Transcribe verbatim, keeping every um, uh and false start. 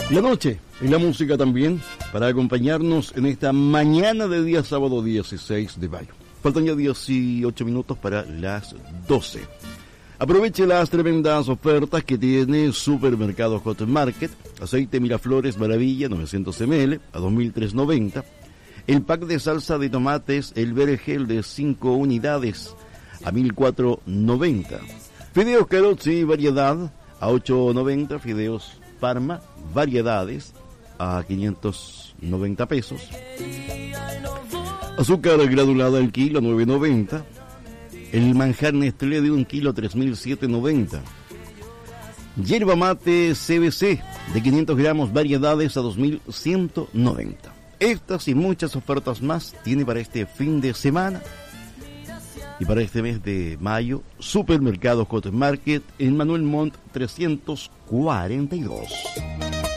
La noche y la música también para acompañarnos en esta mañana de día sábado dieciséis de mayo. Faltan ya dieciocho minutos para las doce. Aproveche las tremendas ofertas que tiene Supermercado Hot Market. Aceite Miraflores Maravilla novecientos mililitros a dos mil trescientos noventa. El pack de salsa de tomates El Vergel de cinco unidades a mil cuatrocientos noventa. Fideos Carozzi variedad a ocho noventa. Fideos Parma variedades a quinientos noventa pesos. Azúcar granulada al kilo nueve noventa. El manjar Nestlé de un kilo tres mil setecientos noventa. Yerba mate C B C de quinientos gramos variedades a dos mil ciento noventa. Estas y muchas ofertas más tiene para este fin de semana y para este mes de mayo Supermercado Hot Market en Manuel Montt trescientos cuarenta y dos.